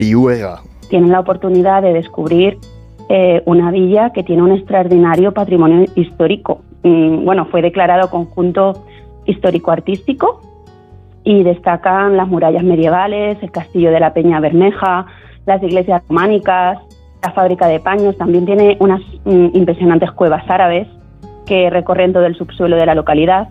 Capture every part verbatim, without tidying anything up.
Brihuega. Tienen la oportunidad de descubrir eh, una villa que tiene un extraordinario patrimonio histórico. Mm, bueno, fue declarado conjunto histórico-artístico y destacan las murallas medievales, el castillo de la Peña Bermeja, las iglesias románicas, la fábrica de paños. También tiene unas mm, impresionantes cuevas árabes que recorren todo el subsuelo de la localidad.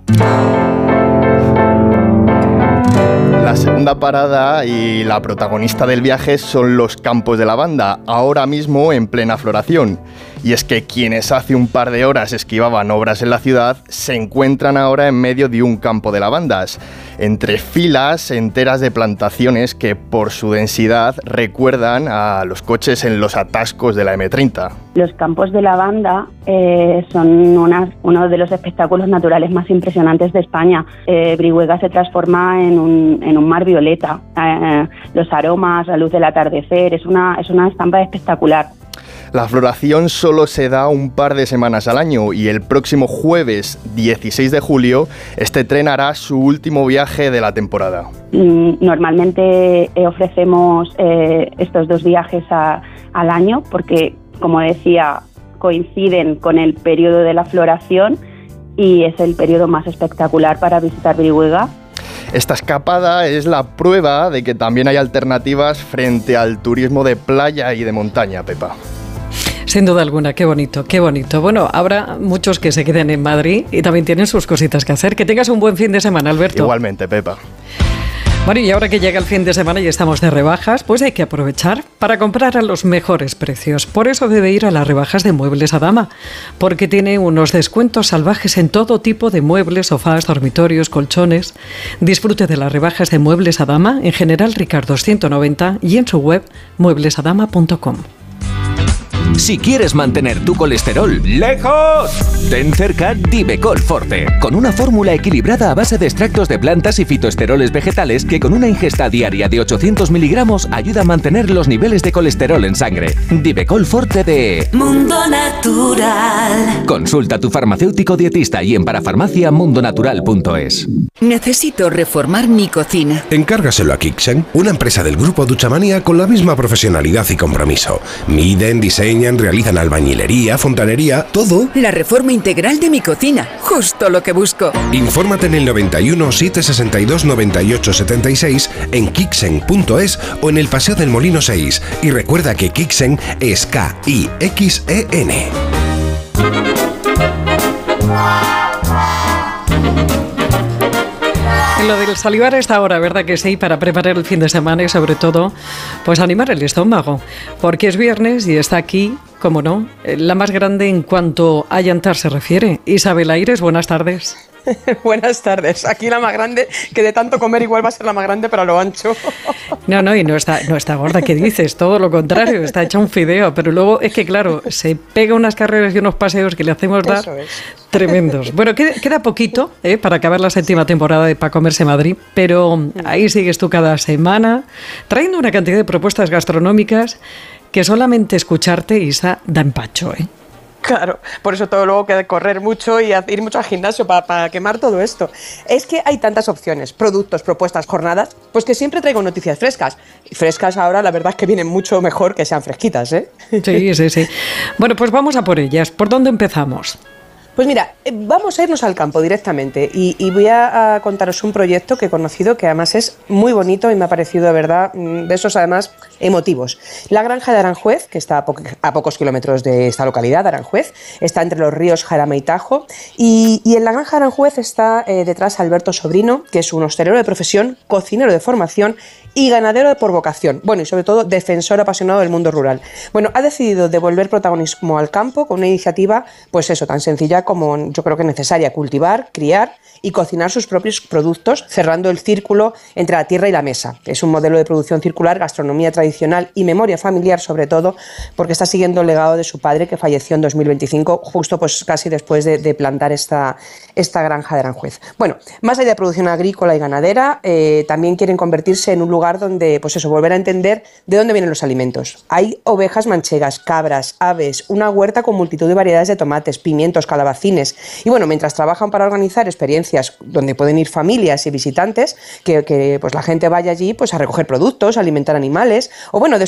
La segunda parada y la protagonista del viaje son los campos de lavanda, ahora mismo en plena floración. Y es que quienes hace un par de horas esquivaban obras en la ciudad se encuentran ahora en medio de un campo de lavandas, entre filas enteras de plantaciones que por su densidad recuerdan a los coches en los atascos de la eme treinta. Los campos de lavanda eh, son una, uno de los espectáculos naturales más impresionantes de España. Eh, Brihuega se transforma en un, en un mar violeta. Eh, los aromas, la luz del atardecer, es una, es una estampa espectacular. La floración solo se da un par de semanas al año y el próximo jueves dieciséis de julio este tren hará su último viaje de la temporada. Normalmente eh, ofrecemos eh, estos dos viajes a, al año porque, como decía, coinciden con el periodo de la floración y es el periodo más espectacular para visitar Brihuega. Esta escapada es la prueba de que también hay alternativas frente al turismo de playa y de montaña, Pepa. Sin duda alguna, qué bonito, qué bonito. Bueno, habrá muchos que se queden en Madrid y también tienen sus cositas que hacer. Que tengas un buen fin de semana, Alberto. Igualmente, Pepa. Bueno, y ahora que llega el fin de semana y estamos de rebajas, pues hay que aprovechar para comprar a los mejores precios. Por eso debe ir a las rebajas de Muebles Adama, porque tiene unos descuentos salvajes en todo tipo de muebles, sofás, dormitorios, colchones. Disfrute de las rebajas de Muebles Adama en General Ricardo ciento noventa y en su web muebles adama punto com. Si quieres mantener tu colesterol lejos, ten cerca Divecol Forte, con una fórmula equilibrada a base de extractos de plantas y fitoesteroles vegetales que con una ingesta diaria de ochocientos miligramos ayuda a mantener los niveles de colesterol en sangre. Divecol Forte de Mundo Natural. Consulta a tu farmacéutico dietista y en parafarmacia mundo natural punto es. Necesito reformar mi cocina. Encárgaselo a Kixen, una empresa del grupo Duchamanía con la misma profesionalidad y compromiso. Miden, diseñan, realizan albañilería, fontanería, todo. La reforma integral de mi cocina, justo lo que busco. Infórmate en el noventa y uno, setecientos sesenta y dos, noventa y ocho setenta y seis, en kixen punto es o en el Paseo del Molino seis. Y recuerda que Kixen es K I X E N. En lo del salivar a esta hora, ¿verdad que sí? Para preparar el fin de semana y sobre todo, pues animar el estómago. Porque es viernes y está aquí, como no, la más grande en cuanto a llantar se refiere. Isabel Aires, buenas tardes. Buenas tardes. Aquí la más grande, que de tanto comer igual va a ser la más grande, pero a lo ancho. No, no, y no está, no está gorda, ¿qué dices? Todo lo contrario, está hecha un fideo. Pero luego es que, claro, se pega unas carreras y unos paseos que le hacemos dar tremendos. Bueno, queda, queda poquito ¿eh? para acabar la séptima temporada de Pa' Comerse Madrid, pero ahí sigues tú cada semana trayendo una cantidad de propuestas gastronómicas que solamente escucharte, Isa, da empacho, ¿eh? Claro, por eso todo luego queda correr mucho y ir mucho al gimnasio para, para quemar todo esto. Es que hay tantas opciones, productos, propuestas, jornadas, pues que siempre traigo noticias frescas. Y frescas ahora, la verdad es que vienen mucho mejor que sean fresquitas, ¿eh? Sí, sí, sí. Bueno, pues vamos a por ellas. ¿Por dónde empezamos? Pues mira, vamos a irnos al campo directamente y, y voy a, a contaros un proyecto que he conocido que además es muy bonito y me ha parecido de verdad de esos además emotivos. La granja de Aranjuez, que está a, po a pocos kilómetros de esta localidad, Aranjuez, está entre los ríos Jarama y Tajo y, y en la granja de Aranjuez está eh, detrás Alberto Sobrino, que es un hostelero de profesión, cocinero de formación y ganadero por vocación, bueno, y sobre todo defensor apasionado del mundo rural. Bueno, ha decidido devolver protagonismo al campo con una iniciativa, pues eso, tan sencilla como yo creo que necesaria: cultivar, criar y cocinar sus propios productos, cerrando el círculo entre la tierra y la mesa. Es un modelo de producción circular, gastronomía tradicional y memoria familiar, sobre todo porque está siguiendo el legado de su padre, que falleció en dos mil veinticinco, justo pues casi después de, de plantar esta, esta granja de Aranjuez. Bueno, más allá de producción agrícola y ganadera, eh, también quieren convertirse en un lugar donde, pues eso, volver a entender de dónde vienen los alimentos. Hay ovejas manchegas, cabras, aves, una huerta con multitud de variedades de tomates, pimientos, calabacines. Y bueno, mientras trabajan para organizar experiencias donde pueden ir familias y visitantes, que, que pues la gente vaya allí pues a recoger productos, a alimentar animales, o bueno,